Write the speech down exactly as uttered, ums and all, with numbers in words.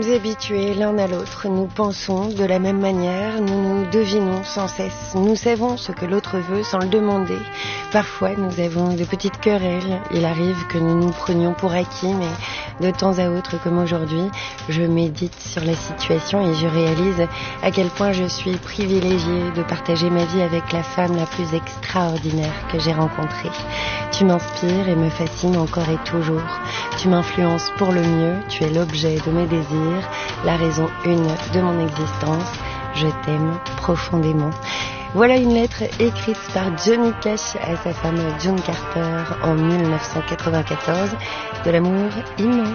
Nous habitués l'un à l'autre, nous pensons de la même manière, nous nous devinons sans cesse, nous savons ce que l'autre veut sans le demander. Parfois nous avons de petites querelles, il arrive que nous nous prenions pour acquis, mais de temps à autre comme aujourd'hui, je médite sur la situation et je réalise à quel point je suis privilégiée de partager ma vie avec la femme la plus extraordinaire que j'ai rencontrée. Tu m'inspires et me fascines encore et toujours. Tu m'influences pour le mieux, tu es l'objet de mes désirs, la raison une de mon existence. Je t'aime profondément. Voilà une lettre écrite par Johnny Cash à sa femme June Carter en mille neuf cent quatre-vingt-quatorze. De l'amour immense.